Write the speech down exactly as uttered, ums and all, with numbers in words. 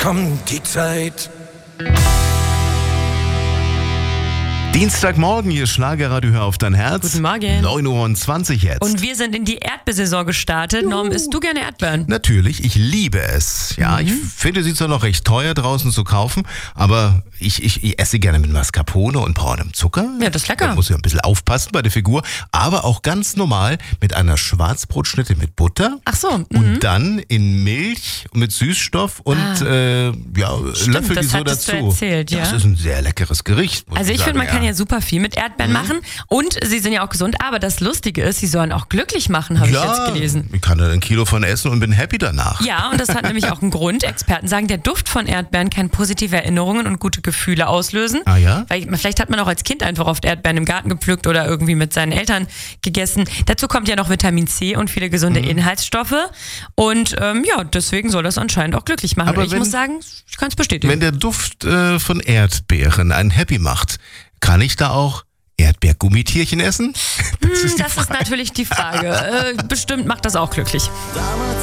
kommt die Zeit. Dienstagmorgen, hier Schlagerradio, hör auf dein Herz. Guten Morgen. neun Uhr zwanzig jetzt. Und wir sind in die Erdbeersaison gestartet. Juhu. Norm, isst du gerne Erdbeeren? Natürlich, ich liebe es. Ja, Mhm. ich finde, sie ist zwar noch recht teuer draußen zu kaufen, aber ich, ich, ich esse gerne mit Mascarpone und braunem Zucker. Ja, das ist lecker. Man muss ja ein bisschen aufpassen bei der Figur, aber auch ganz normal mit einer Schwarzbrotschnitte mit Butter. Ach so. Mhm. Und dann in Milch mit Süßstoff und Ah. äh, ja, Stimmt, Löffel die das so hattest du dazu. erzählt, ja. Das ist ein sehr leckeres Gericht. muss Also ich sagen, finde, man ja. kann ja super viel mit Erdbeeren Mhm. machen und sie sind ja auch gesund, aber das Lustige ist, sie sollen auch glücklich machen, habe ich Ja, jetzt gelesen. ich kann da ein Kilo von essen und bin happy danach. Ja, und das hat nämlich auch einen Grund. Experten sagen, der Duft von Erdbeeren kann positive Erinnerungen und gute Gefühle auslösen. Ah ja? Weil vielleicht hat man auch als Kind einfach oft Erdbeeren im Garten gepflückt oder irgendwie mit seinen Eltern gegessen. Dazu kommt ja noch Vitamin C und viele gesunde Mhm. Inhaltsstoffe. Und ähm, ja, deswegen soll das anscheinend auch glücklich machen. Aber ich wenn- muss sagen, ich kann es bestätigen. Wenn der Duft äh, von Erdbeeren einen happy macht, kann ich da auch Erdbeergummitierchen essen? Das Hm, das ist natürlich die Frage. Äh, bestimmt macht das auch glücklich. Damals